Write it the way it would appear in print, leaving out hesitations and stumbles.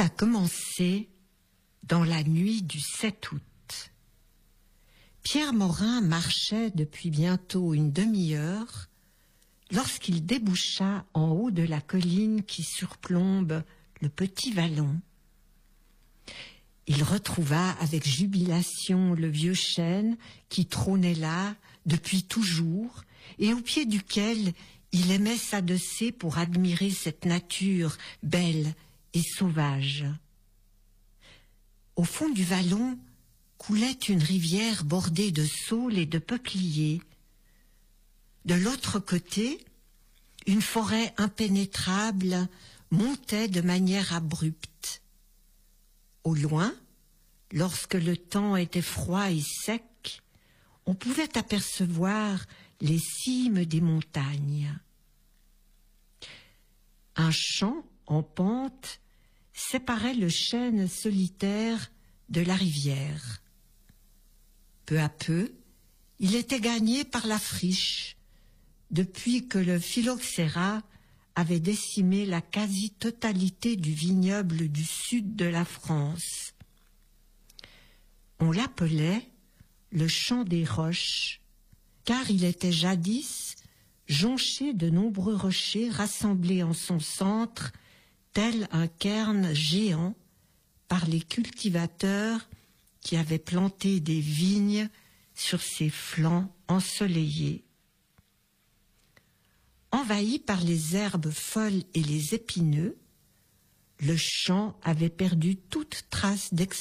a commencé dans la nuit du 7 août. Pierre Morin marchait depuis bientôt une demi-heure lorsqu'il déboucha en haut de la colline qui surplombe le petit vallon. Il retrouva avec jubilation le vieux chêne qui trônait là depuis toujours et au pied duquel il aimait s'adosser pour admirer cette nature belle et sauvage. Au fond du vallon coulait une rivière bordée de saules et de peupliers. De l'autre côté, une forêt impénétrable montait de manière abrupte. Au loin, lorsque le temps était froid et sec, on pouvait apercevoir les cimes des montagnes. Un champ en pente séparait le chêne solitaire de la rivière. Peu à peu, il était gagné par la friche, depuis que le phylloxéra avait décimé la quasi-totalité du vignoble du sud de la France. On l'appelait le champ des roches, car il était jadis jonché de nombreux rochers rassemblés en son centre, tel un cairn géant, par les cultivateurs qui avaient planté des vignes sur ses flancs ensoleillés. Envahi par les herbes folles et les épineux, le champ avait perdu toute trace